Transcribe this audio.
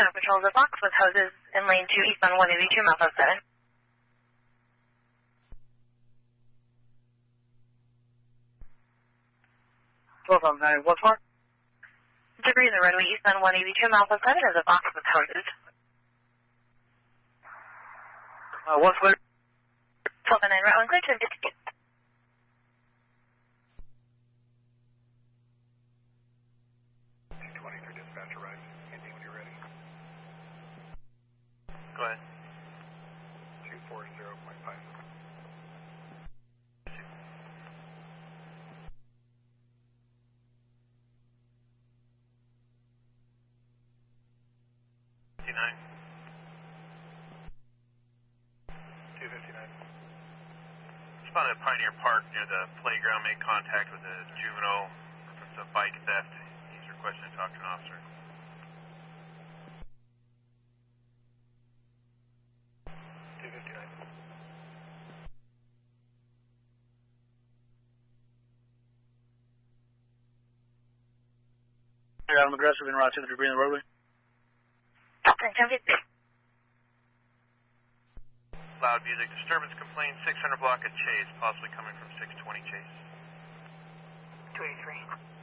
Tower Patrol, the box with hoses in lane 2 eastbound 182 Mount 7. 12 on 9, what's more? Debris in the roadway eastbound 182 Alpha 7 is a box with hoses. What's clear? 12 and 9, route 1 clear to 52. Dispatch arrives. Andy, when you're ready. Go ahead. 240.5. Responded at Pioneer Park near the playground, made contact with a juvenile for some bike theft. He's requesting to talk to an officer. I'm aggressive in route to the debris in the roadway. 1050. Loud music disturbance complaint, 600 block at Chase, possibly coming from 620 Chase. 283.